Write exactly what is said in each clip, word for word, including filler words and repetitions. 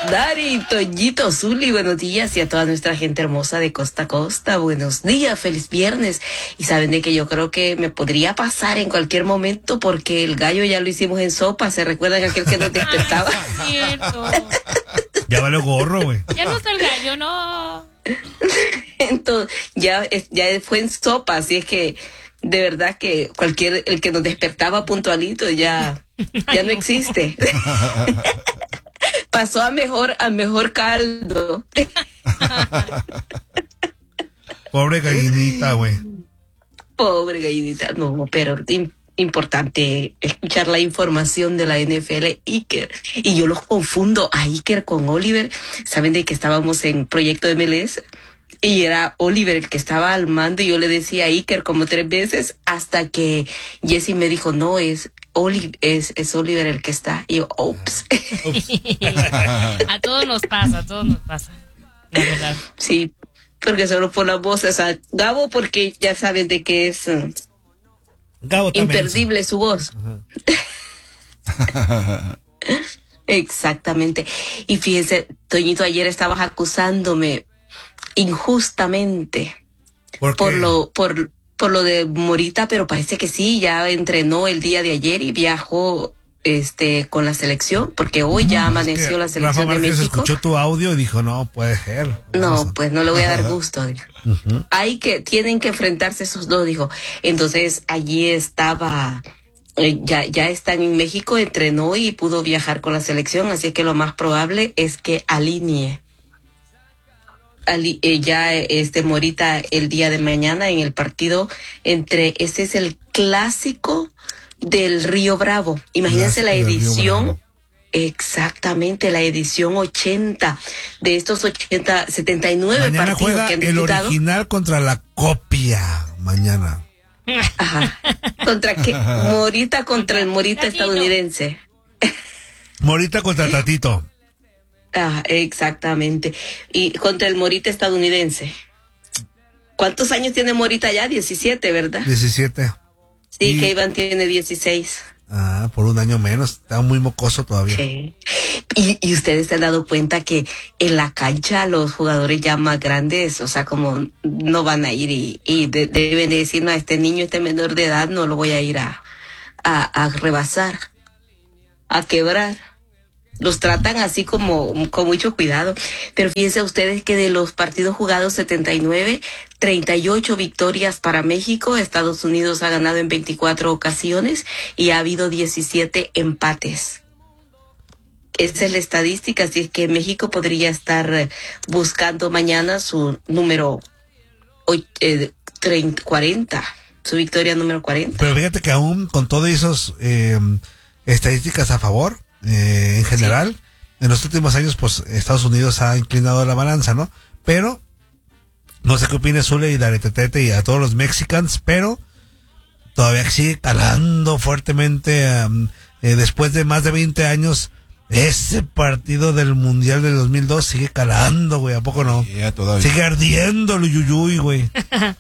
Dari, Toñito, Zuli, buenos días, y a toda nuestra gente hermosa de costa a costa, buenos días, feliz viernes. Y saben de que yo creo que me podría pasar en cualquier momento porque el gallo ya lo hicimos en sopa, ¿se recuerdan aquel que nos despertaba? Ay, cierto. Ya vale gorro, güey. Ya no está el gallo, no. Entonces, ya, ya fue en sopa, así es que de verdad que cualquier, el que nos despertaba puntualito ya, ya no existe. Pasó a mejor, a mejor caldo. Pobre gallinita, güey. Pobre gallinita, no, pero im- importante escuchar la información de la N F L, Iker. Y yo los confundo a Iker con Oliver. Saben de que estábamos en proyecto de M L S y era Oliver el que estaba al mando y yo le decía a Iker como tres veces hasta que Jesse me dijo, no, es Oli, es, es Oliver el que está. Y yo, ups. A todos nos pasa, a todos nos pasa. La verdad. Sí, porque solo por las voces. A Gabo, porque ya saben de que es uh, Gabo también. imperdible su voz. Exactamente. Y fíjense, Toñito, ayer estabas acusándome injustamente ¿Por qué? por lo, por, por lo de Morita, pero parece que sí, ya entrenó el día de ayer y viajó este con la selección, porque hoy ya amaneció Es que la selección Rafa de Márquez México. escuchó tu audio y dijo, no, puede ser. No, pues no le voy a dar gusto. Uh-huh. Hay que, tienen que enfrentarse esos dos, dijo. Entonces allí estaba, eh, ya, ya está en México, entrenó y pudo viajar con la selección, así que lo más probable es que alinee. Ali, eh, ya este Morita el día de mañana en el partido entre, ese es el clásico del Río Bravo. Imagínense la edición. Exactamente, la edición ochenta de estos ochenta, setenta y nueve mañana partidos juega que han el disputado. original contra la copia. Mañana. Ajá. ¿Contra qué? Morita contra el Morita Tatito. estadounidense. Morita contra Tatito. Ah, exactamente. Y contra el Morita estadounidense. ¿Cuántos años tiene Morita ya? diecisiete, ¿verdad? diecisiete. Sí, Y- que Iván tiene dieciséis. Ah, por un año menos. Está muy mocoso todavía. Sí. Y, y ustedes se han dado cuenta que en la cancha los jugadores ya más grandes, o sea, como no van a ir y, y de- deben de decir, no, este niño, este menor de edad, no lo voy a ir a, a, a rebasar, a quebrar. Los tratan así como con mucho cuidado. Pero fíjense ustedes que de los partidos jugados setenta y nueve, treinta y ocho victorias para México. Estados Unidos ha ganado en veinticuatro ocasiones y ha habido diecisiete empates. Esa es la estadística, así es que México podría estar eh, buscando mañana su número oy- eh, treinta, cuarenta, su victoria número cuarenta. Pero fíjate que aún con todas esas eh, estadísticas a favor, eh, en general, sí. En los últimos años, pues Estados Unidos ha inclinado la balanza, ¿no? Pero, no sé qué opina Zule y Daretetete y a todos los mexicanos, pero todavía sigue calando fuertemente, um, eh, después de más de veinte años, ese partido del Mundial del dos mil dos sigue calando, güey, ¿a poco no? Yeah, todavía. Sigue ardiendo el uyuyuy, güey.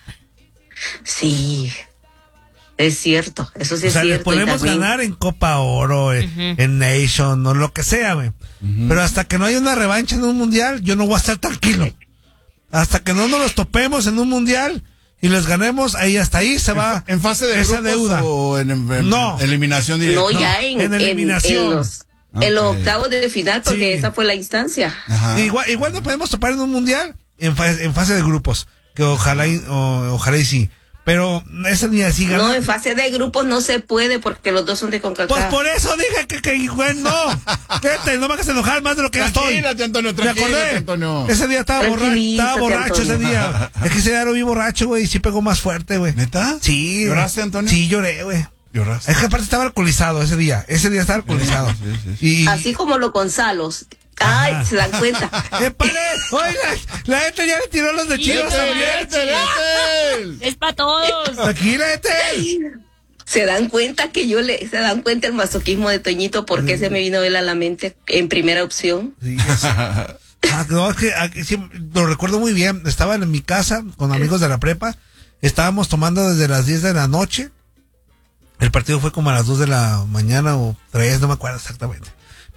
Sí, es cierto, eso sí O sea, es le cierto. y podemos también- ganar en Copa Oro, en, Ujú. en Nation, o lo que sea, güey. Pero hasta que no haya una revancha en un mundial, yo no voy a estar tranquilo. Hasta que no nos los topemos en un mundial y les ganemos, ahí hasta ahí se va ¿En fase de esa grupos deuda. o en, en- en No. eliminación directa? No, ya en, en en- eliminación. en los, en los Ok. octavos de final, porque Sí. esa fue la instancia. Ajá. Igual, igual no podemos topar en un mundial en, fa- en fase de grupos, que ojalá y, o- ojalá y sí. Pero esa ni así gana. No, en fase de grupos no se puede porque los dos son de Pues CONCACAF. por eso dije que, que güey, no. Vete, no me hagas enojar más de lo que ya estoy. Tranquilate, Antonio, Me tranquilate, acordé. Antonio. Ese día estaba borracho, Tranquilízate, estaba borracho ese Antonio. día. Es que ese día lo vi borracho, güey, y sí pegó más fuerte, güey. ¿Neta? Sí. ¿Lloraste, güey. Antonio? Sí, lloré, güey. ¿Lloraste? Es que aparte estaba alcoholizado ese día. Ese día estaba alcoholizado. Sí, sí, sí. Y... Así como los Gonzalos. Ay, Ajá. se dan cuenta. ¡Épale! Oiga, la gente ya le tiró los de Sí, Chivas no también. manches. Es para todos. Aquí la gente. Se dan cuenta que yo le, se dan cuenta el masoquismo de Toñito, porque se me vino él a la mente en primera opción. Sí, es- Ah, no, es que, ah, que sí, lo recuerdo muy bien. Estaba en mi casa con amigos de la prepa. Estábamos tomando desde las diez de la noche. El partido fue como a las dos de la mañana o tres, no me acuerdo exactamente.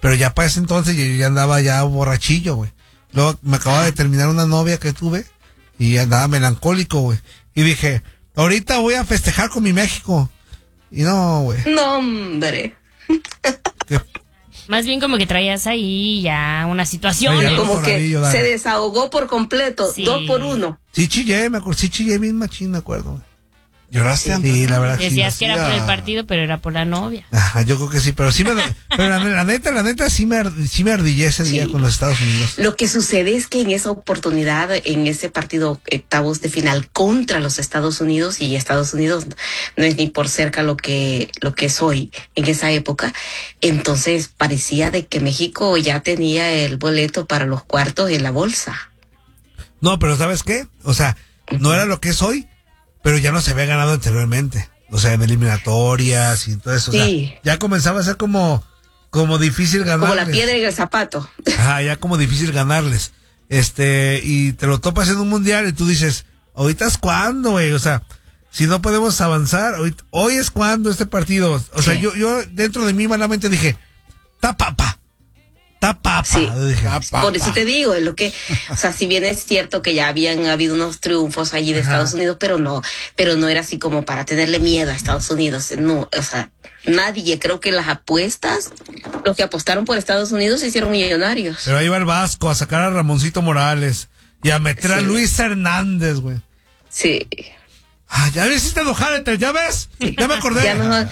Pero ya para ese entonces yo ya andaba ya borrachillo, güey. Luego me acababa de terminar una novia que tuve y andaba melancólico, güey. Y dije, ahorita voy a festejar con mi México. Y no, güey. No, hombre. Que- Más bien como que traías ahí ya una situación. Sí, ya Como por que ahí, yo, dale. se desahogó por completo, Sí. dos por uno. Sí chillé, me acuerdo, sí chillé bien machín, me acuerdo, güey. ¿Lloraste antes? Sí, la verdad sí. Decías que era por el hacía- partido, pero era por la novia. Ajá, yo creo que sí, pero sí me, pero la, la neta, la neta sí me, ar- sí me ardillé ese día Sí. con los Estados Unidos. Lo que sucede es que en esa oportunidad, en ese partido octavos de final contra los Estados Unidos, y Estados Unidos no es ni por cerca lo que, lo que es hoy en esa época, entonces parecía de que México ya tenía el boleto para los cuartos en la bolsa. No, pero ¿sabes qué? O sea, no era lo que es hoy, pero ya no se había ganado anteriormente. O sea, en eliminatorias y todo eso. O Sí. sea, ya comenzaba a ser como, como difícil ganarles. Como la piedra en el zapato. Ajá, ya como difícil ganarles. Este, y te lo topas en un mundial y tú dices, ahorita es cuando, güey. O sea, si no podemos avanzar, hoy, hoy es cuando este partido. O sea, Sí. yo, yo dentro de mí malamente dije, ta papa, ta papa. Sí. Dije, Por eso te digo, es lo que, o sea, si bien es cierto que ya habían habido unos triunfos allí de Ajá. Estados Unidos, pero no, pero no era así como para tenerle miedo a Estados Unidos, no, o sea, nadie, creo que las apuestas, los que apostaron por Estados Unidos se hicieron millonarios. Pero ahí va el Vasco a sacar a Ramoncito Morales y a meter a Sí. Luis Hernández, güey. Sí. Ah, ya me hiciste enojar, Ethel, ¿ya ves? Ya me acordé. Ya no,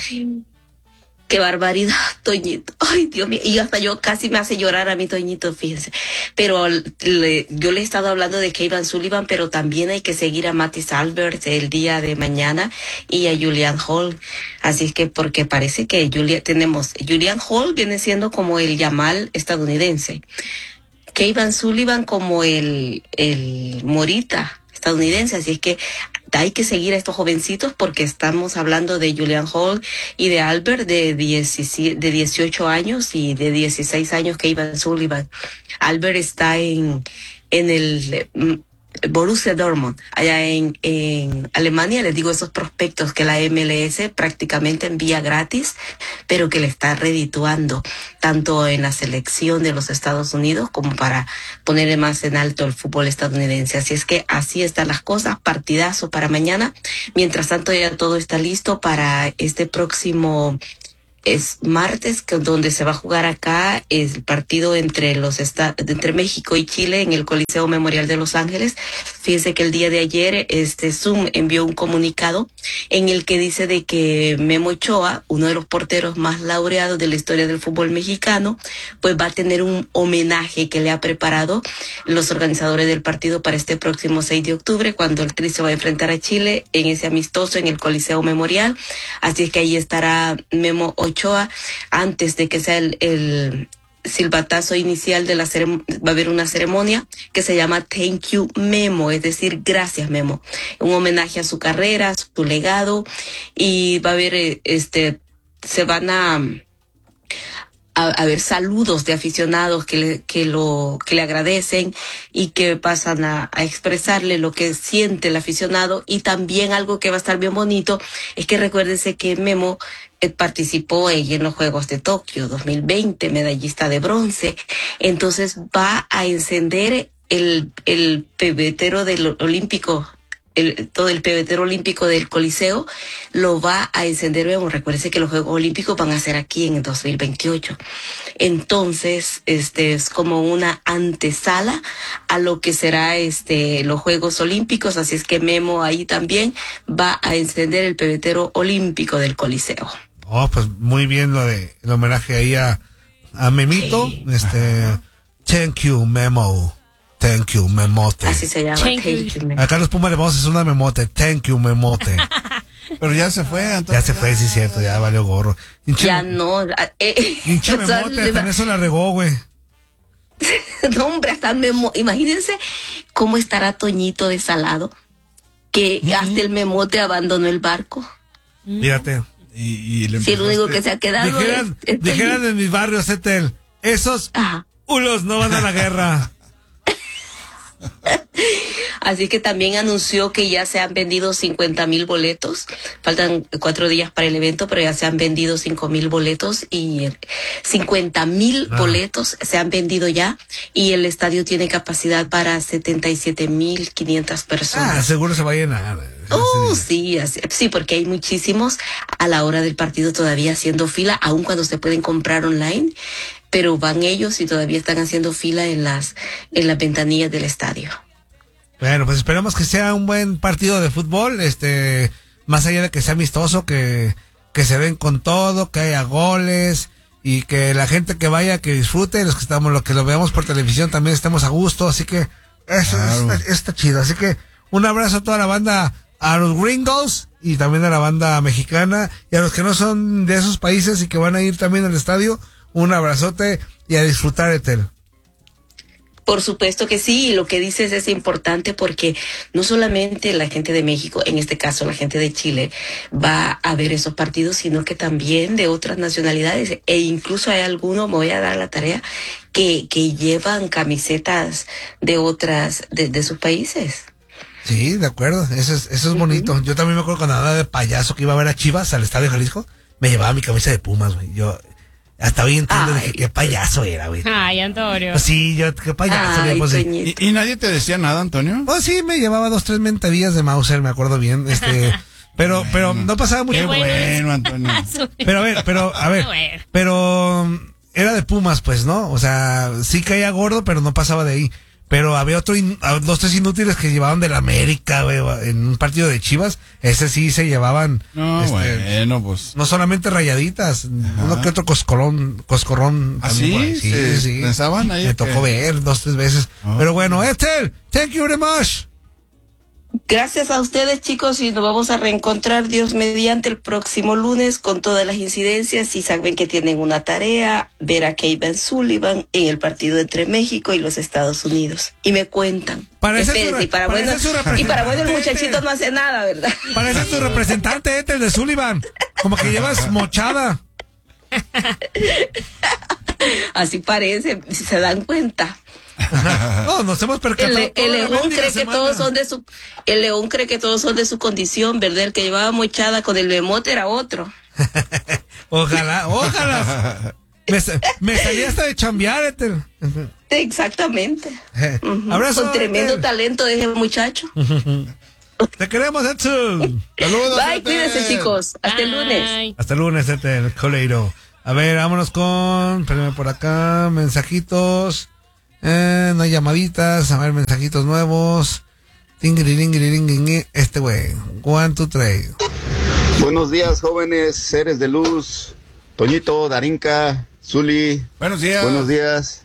qué barbaridad, Toñito. Ay, Dios mío. Y hasta yo casi me hace llorar a mi Toñito, fíjense. Pero le- yo le he estado hablando de Kevin Sullivan, pero también hay que seguir a Mattis Albert el día de mañana y a Julian Hall. Así es que, porque parece que Julia, tenemos, Julian Hall viene siendo como el Yamal estadounidense. Kevin Sullivan como el, el Morita estadounidense. Así es que hay que seguir a estos jovencitos porque estamos hablando de Julian Hall y de Albert de, diecisiete, de dieciocho años y de dieciséis años Kevin Sullivan. Albert está en, en el mm, Borussia Dortmund, allá en, en Alemania. Les digo, esos prospectos que la M L S prácticamente envía gratis, pero que le está redituando tanto en la selección de los Estados Unidos como para poner más en alto el fútbol estadounidense. Así es que así están las cosas, partidazo para mañana. Mientras tanto ya todo está listo para este próximo es martes, que donde se va a jugar acá el partido entre los esta- entre México y Chile en el Coliseo Memorial de Los Ángeles. Fíjense que el día de ayer este Zoom envió un comunicado en el que dice de que Memo Ochoa, uno de los porteros más laureados de la historia del fútbol mexicano, pues va a tener un homenaje que le ha preparado los organizadores del partido para este próximo seis de octubre, cuando el Tri se va a enfrentar a Chile en ese amistoso en el Coliseo Memorial. Así es que ahí estará Memo Ochoa antes de que sea el, el silbatazo inicial de la ceremonia. Va a haber una ceremonia que se llama Thank You Memo, es decir, gracias Memo, un homenaje a su carrera, a su legado, y va a haber eh, este se van a a, a ver saludos de aficionados que le, que lo que le agradecen y que pasan a, a expresarle lo que siente el aficionado. Y también algo que va a estar bien bonito es que recuérdense que Memo eh, participó en, en los Juegos de Tokio dos mil veinte, medallista de bronce. Entonces va a encender el, el pebetero del olímpico. El, todo el pebetero olímpico del Coliseo lo va a encender. Vemos, recuérdense que los Juegos Olímpicos van a ser aquí en el dos mil veintiocho. Entonces, este es como una antesala a lo que será este los Juegos Olímpicos. Así es que Memo ahí también va a encender el pebetero olímpico del Coliseo. Oh, pues muy bien lo de el homenaje ahí a, a Memito. Sí. Este, thank you, Memo. Thank you, Memote. Así se llama. Thank Thank you. you, Memo. Acá los Pumas le vamos a hacer una memote. Thank you, Memote. Pero ya se fue, entonces. Ya se fue, sí, cierto, ya valió gorro. Hinche, Ya no. eh, eh, hinche o sea, Memote, le hasta va- en eso la regó, güey. No, hombre, hasta Memo. Imagínense cómo estará Toñito de Salado, que hasta el Memote abandonó el barco. Fíjate. Y, y le Si el único que empezaste- se ha quedado Dijeran, es, es dijeran Toñito. en mis barrios, Etel, esos Ajá. ulos no van a la guerra. Así que también anunció que ya se han vendido cincuenta mil boletos. Faltan cuatro días para el evento, pero ya se han vendido cinco mil boletos y cincuenta mil Ah. boletos se han vendido ya. Y el estadio tiene capacidad para setenta y siete mil quinientas personas. Ah, seguro se va a llenar. Oh, sí, así- sí, porque hay muchísimos a la hora del partido todavía haciendo fila, aun cuando se pueden comprar online, pero van ellos y todavía están haciendo fila en las, en las ventanillas del estadio. Bueno, pues esperemos que sea un buen partido de fútbol, este, más allá de que sea amistoso, que, que se den con todo, que haya goles y que la gente que vaya, que disfrute, los que estamos, los que lo veamos por televisión también estemos a gusto, así que eso Claro. está, está chido. Así que un abrazo a toda la banda, a los gringos y también a la banda mexicana y a los que no son de esos países y que van a ir también al estadio, un abrazote y a disfrutar, Etel. Por supuesto que sí, y lo que dices es importante porque no solamente la gente de México, en este caso la gente de Chile, va a ver esos partidos, sino que también de otras nacionalidades, e incluso hay algunos, me voy a dar la tarea, que, que llevan camisetas de otras, de, de sus países. Sí, de acuerdo, eso es, eso es bonito. Yo también me acuerdo cuando andaba de payaso que iba a ver a Chivas al Estadio Jalisco, me llevaba mi camisa de Pumas, güey. Yo hasta hoy entiendo, Ay. dije, qué payaso era, güey. Ay, Antonio. Pues sí, yo, qué payaso, güey, Ay, pues sí. Toñito. ¿Y, y nadie te decía nada, Antonio? Pues sí, me llevaba dos, tres mentadillas de Mauser, me acuerdo bien, este, pero, pero no pasaba mucho. Qué bueno. bueno, Antonio. Pero a ver, pero, a ver, Bueno. pero um, era de Pumas, pues, ¿no? O sea, sí caía gordo, pero no pasaba de ahí. Pero había otro, in- a- dos, tres inútiles que llevaban de la América, güey, en un partido de Chivas. Ese sí se llevaban, No, este, bueno, pues. no solamente rayaditas, uno que otro coscorrón, coscorrón. ¿Ah, también por ahí. sí? ¿Se pensaban ahí Me o tocó qué? ver dos, tres veces. Ah. Pero bueno, Estel, thank you very much. Gracias a ustedes, chicos, y nos vamos a reencontrar, Dios mediante, el próximo lunes con todas las incidencias. Y saben que tienen una tarea, ver a Kevin Sullivan en el partido entre México y los Estados Unidos. Y me cuentan. Parece Espérense, su- y para parece bueno, su y para bueno el representante. muchachito no hace nada, ¿verdad? Parece tu representante, Estel de Sullivan. Como que llevas mochada. Así parece, si se dan cuenta. No, nos hemos percatado. El, toda el la león mendiga cree que semana. todos son de su, el león cree que todos son de su condición, ¿verdad? El que llevaba mochada con el bemote era otro. Ojalá, ojalá. Me, sa- me salí hasta de chambear, Etel. Exactamente. Ujú. Abrazo, Con tremendo Etel. talento de ese muchacho. Te queremos, Etel. Saludos. Bye, Etel. cuídense, chicos. Hasta el lunes. Ay. Hasta el lunes, Etel, coleiro. A ver, vámonos con, espérame por acá, mensajitos. Eh, no hay llamaditas, a ver, mensajitos nuevos. Tingiriringiriringiri, Este güey, one, two, three. Buenos días, jóvenes, seres de luz, Toñito, Darinka, Zuli, Buenos días. buenos días.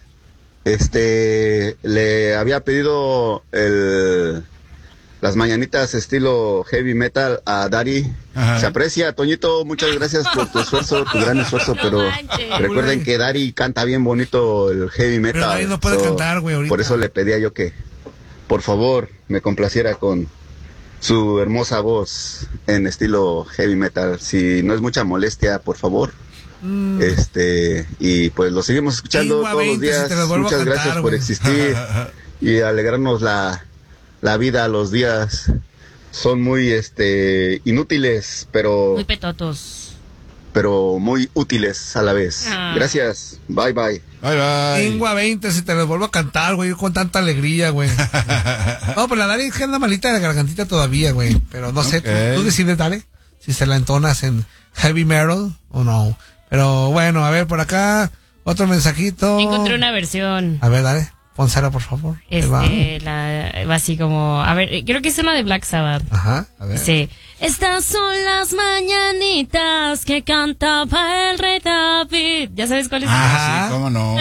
Este, le había pedido el, las mañanitas estilo heavy metal a Dari. Ajá. Se aprecia, Toñito, muchas gracias por tu esfuerzo, tu gran esfuerzo, No pero manches. recuerden que Dari canta bien bonito el heavy metal. Pero Dari no puede cantar, güey, ahorita. Por eso le pedía yo que, por favor, me complaciera con su hermosa voz en estilo heavy metal. Si no es mucha molestia, por favor. Mm. Este, y pues lo seguimos escuchando Igua todos los veinte, si días. te las vuelvo a Muchas cantar, gracias por güey. existir y alegrarnos la, la vida los días. Son muy este inútiles, pero Muy petotos. pero muy útiles a la vez. Ah. Gracias. Bye bye. Bye, bye. Ingua veinte, si te las vuelvo a cantar, güey, yo con tanta alegría, güey. No, pues la Dari es que anda malita de la gargantita todavía, güey. Pero no sé, Ok. tú, tú decides, dale, si se la entonas en heavy metal o no. Pero bueno, a ver, por acá, otro mensajito. Encontré una versión. A ver, dale, pónsela, por favor. Ahí va. Este, la, va así como, a ver, creo que es una de Black Sabbath. Ajá, a ver. Sí. Estas son las mañanitas que cantaba el rey David. ¿Ya sabes cuál es? Ajá. Ah, sí, cómo no.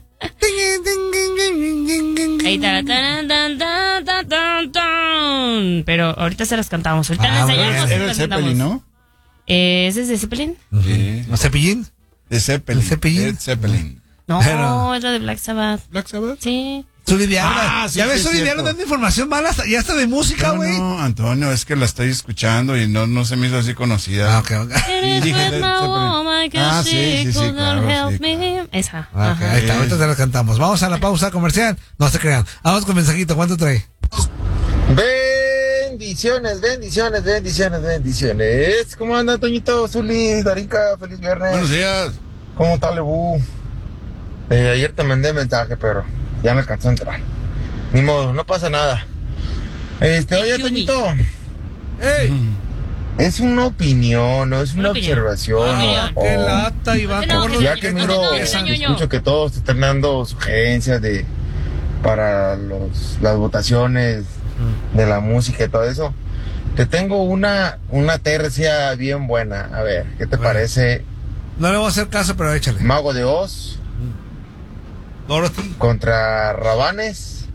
Ahí ta, ta, ta, ta, ta, ta, ta. Pero ahorita se las cantamos. Ahorita Ah, las ensayamos bueno. y Era las el Zeppelin, cantamos. ¿no? Eh, ¿Ese es de Zeppelin? Sí. ¿No Cepillín? De Zeppelin. ¿El Zeppelin? Ed Zeppelin. No, Pero- es la de Black Sabbath. Black Sabbath. Sí. Zuli Diablo. Ah, sí, ya sí, ves, es Zuli Diablo cierto. dando información mala, hasta, ya está de música, No, güey. no, Antonio, es que la estoy escuchando y no, no se me hizo así conocida. Ah, ok, ok. Y dije, With my se- woman, 'cause Ah, sí, she sí, sí, couldn't claro, help sí, me. Esa. Ah, ok, ahí está, ahorita te la cantamos. Vamos a la pausa comercial. No se crean. Vamos con mensajito. ¿Cuánto trae? Bendiciones, bendiciones, bendiciones, bendiciones. ¿Cómo anda, Toñito, Zuli, Darica? Feliz viernes. Buenos días. ¿Cómo está, Lebu? Eh, ayer te mandé mensaje, pero ya me alcanzó a entrar. Ni modo, no pasa nada. Este, oye, Toñito, ¡Ey! es una opinión, no es una, Una opinión. observación. Una o- ¡Qué o- lata, Iván! No, ¿Cómo que ya nos- que no, miro, no, no, empiezan? no, no. escucho que todos te están dando sugerencias de para los, las votaciones de la música y todo eso. Te tengo una, una tercia bien buena. A ver, ¿qué te Bueno. parece? No le voy a hacer caso, pero échale. Mago de Oz Dorothy. contra Rabanes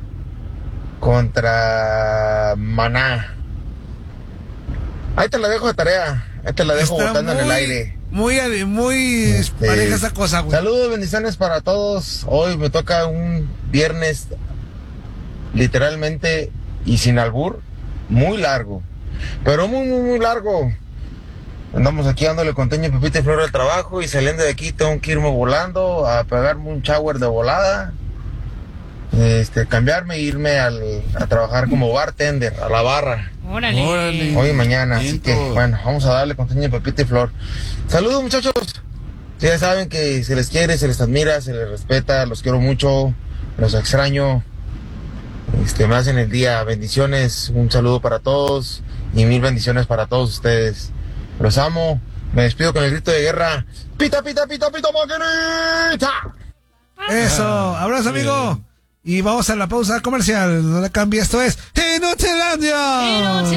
contra Maná. Ahí te la dejo de tarea. Ahí te la dejo Está botando en el muy- aire. Muy, muy Este, pareja esa cosa, güey. Saludos, bendiciones para todos. Hoy me toca un viernes literalmente y sin albur, muy largo. Pero muy, muy, muy largo. Andamos aquí dándole con Toño, Pepita y Flor al trabajo y saliendo de aquí tengo que irme volando a pegarme un shower de volada. Este, cambiarme e irme al, a trabajar como bartender, a la barra. Órale. Órale. Hoy y mañana, así que Vientos. bueno, vamos a darle con Toño, Pepita y Flor. Saludos, muchachos. Sí, ya saben que se les quiere, se les admira, se les respeta, los quiero mucho, los extraño. Este, me hacen el día. Bendiciones, un saludo para todos y mil bendiciones para todos ustedes. Los amo. Me despido con el grito de guerra. Pita, pita, pita, pita, maquinita. Eso. Abrazo, amigo. Y vamos a la pausa comercial. No la cambie. Esto es Inocelandia.